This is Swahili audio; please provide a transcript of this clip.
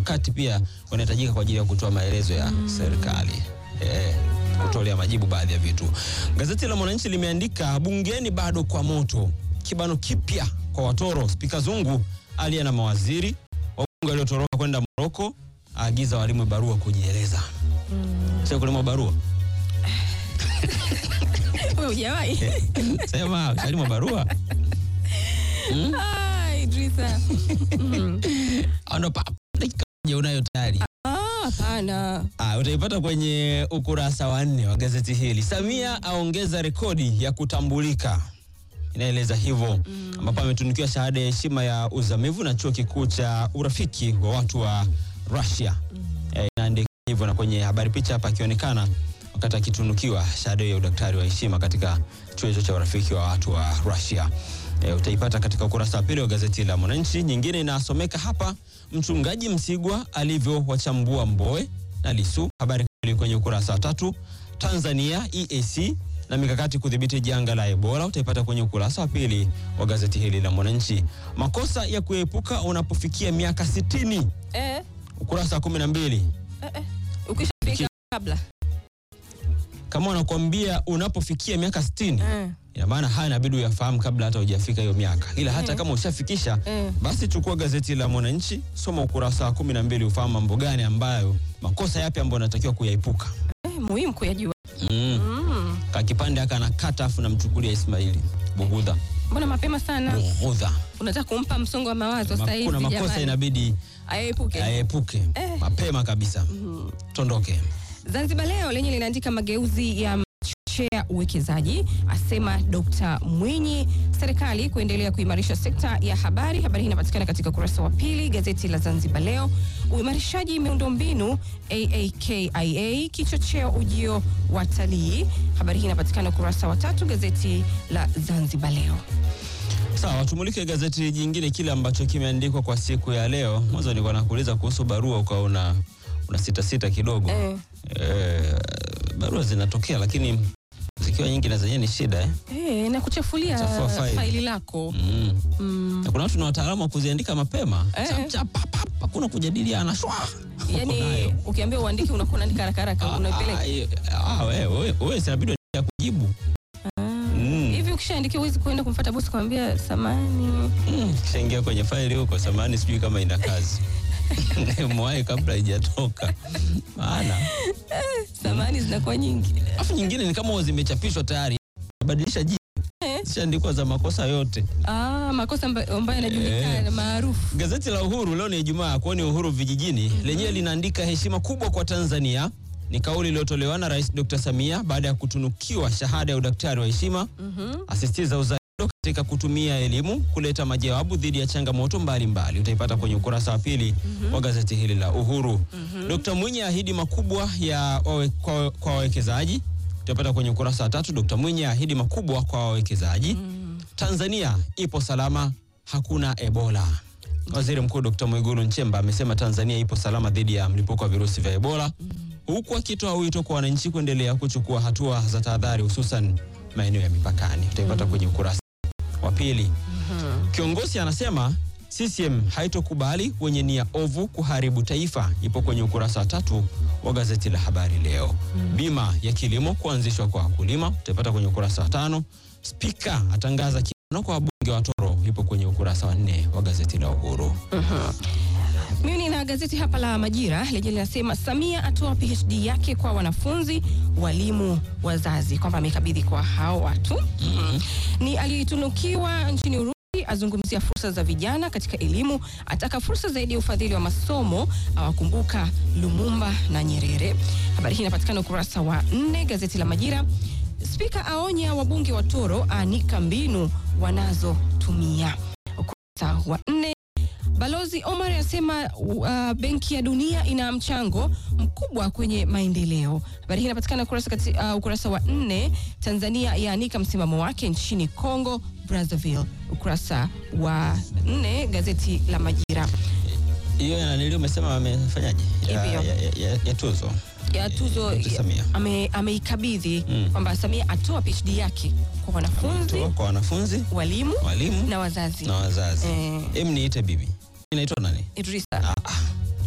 wakati pia wanahitajika kwa ajili ya kutoa maelezo ya serikali. Kutolea majibu baadhi ya vitu. Gazeti la Mwananchi limeandika bungeni bado kwa moto. Kibano kipya kwa watoro. Spika Zungu alia na mawaziri. Wabunge waliotoroka kwenda Moroko aagiza walimu barua kujieleza. Sio kulima barua. Wewe hujawahi? Sema walimu barua. Idrisa. Ano pa dakika moja unayo tayari. Hapana. Utaipata kwenye ukurasa wa 4 wa gazeti hili. Samia aongeza rekodi ya kutambulika. Inaeleza hivyo, ambapo ametunukiwa shahada ya heshima ya uzamivu na chuo kikuu cha urafiki wa watu wa Russia. Inaandika hivyo, na kwenye habari picha hapa akionekana wakati akitunukiwa shahada ya udaktari wa heshima katika chuo hicho cha urafiki wa watu wa Russia. Utaipata katika ukurasa wa 2 wa gazeti la Mwananchi. Nyingine inasomeka hapa, mchungaji Msigwa alivyowachambua Mbowe na Lissu. Habari kwenye ukurasa wa 3. Tanzania EAC na mikakati kudhibiti janga la Ebola. Utaipata kwenye ukurasa wa 2 wa gazeti hili la Mwananchi. Makosa ya kuepuka unapofikia miaka 60. Ukurasa wa 12. Ukishafika kabla. Kama wanakuambia unapofikia miaka 60. Ina maana haya inabidi uyafahamu kabla hata hujafika hiyo miaka. Ila hata kama ushafikisha, basi chukua gazeti la Mwananchi, soma ukurasa wa 12 ufahamu mambo gani ambayo, makosa yapi ambayo unatakiwa kuyaepuka. Muhimu kuyajua. Kakipande aka nakata afu namchukulia Ismaili Bugudha. Mbona mapema sana? Bugudha. Unataka kumpa msongo wa mawazo sasa hivi. Kuna makosa inabidi aepuke. Mapema kabisa. Tondoke. Zanzibar Leo lenye linaandika mageuzi ya kuchochea uwekezaji, asema Dr. Mwinyi, serikali kuendelea kuimarisha sekta ya habari. Habari hii inapatikana katika ukurasa wa 2 gazeti la Zanzibar Leo. Uimarishaji miundombinu AAKIA kichocheo ujio watalii. Habari hii inapatikana ukurasa wa 3 gazeti la Zanzibar Leo. Sawa, tumulike gazeti jingine kile ambacho kimeandikwa kwa siku ya leo. Mwanzo nilikuwa nakuuliza kuhusu barua ukaona una sita kidogo. Barua zinatokea lakini zikiwa nyingi na zenyewe ni shida na kuchafulia faili lako. Na kuna watu na wataalamu wa kuziandika mapema. Hakuna kujadiliana shwa. Yaani ukiambia uandike unakuwa unaandika haraka unaipeleka. Wewe inabidi kujibu. Hivi ukishaandikia uwezi kuenda kumfuata bosi kumwambia samani. Kishaingia kwenye faili huko, samani sijui kama ina kazi. Mwai kabla haijatoka. Maana samani zinakuwa nyingi. Afu nyingine ni kama zimechapishwa tayari. Badilisha jina. Zishaandikwa za makosa yote. Makosa ambayo yanajulikana maarufu. Gazeti la Uhuru leo ni Ijumaa, kwani Uhuru vijijini lenyewe linaandika heshima kubwa kwa Tanzania. Ni kauli iliyotolewa na Rais Dr. Samia baada ya kutunukiwa shahada ya udaktari wa heshima. Asisitiza uzalendo katika kutumia elimu kuleta majawabu dhidi ya changamoto mbalimbali. Utaipata kwenye ukurasa wa 2 wa gazeti hili la Uhuru. Dr. Mwinyi ahidi makubwa kwa wawekezaji. Utapata kwenye ukurasa wa 3. Dr. Mwinyi ahidi makubwa kwa wawekezaji. Tanzania ipo salama, hakuna Ebola. Waziri Mkuu Dr. Mwigulu Nchemba amesema Tanzania ipo salama dhidi ya mlipuko wa virusi vya Ebola. Huku akitoa wito kwa wananchi kuendelea kuchukua hatua za tahadhari hususan maeneo ya mipakani. Utaipata kwenye ukurasa wa 2. Kiongozi anasema CCM haitokubali wenye nia ovu kuharibu taifa. Ipo kwenye ukurasa wa 3 wa gazeti la Habari Leo. Bima ya kilimo kuanzishwa kwa wakulima. Utaipata kwenye ukurasa wa 5. Spika atangaza kiano kwa wabunge wa Toro. Ipo kwenye ukurasa wa 4 wa gazeti la Uhuru. Mimi nina gazeti hapa la Majira lenye linasema Samia atoa PhD yake kwa wanafunzi, walimu, wazazi, kwamba amekabidhi kwa hao watu. Ni alitunukiwa nchini Urusi, azungumzia fursa za vijana katika elimu, ataka fursa zaidi ya ufadhili wa masomo, awakumbuka Lumumba na Nyerere. Habari hii inapatikana ukurasa wa 4 gazeti la Majira. Spika aonya wabunge wa Toro, anika mbinu wanazotumia. Ukurasa wa 4. Balozi Omar asema Benki ya Dunia ina mchango mkubwa kwenye maendeleo. Habari hii inapatikana ukurasa wa 4. Tanzania yaanika msimamo wake nchini Congo Brazzaville. Ukurasa wa 4 gazeti la Majira. Hiyo yananilio umesema amefanyaje? Ya tuzo ameikabidhi kwamba Samia atoa PhD yake kwa wanafunzi, walimu na wazazi. Niite bibi. Inaitwa nani? Idrisa.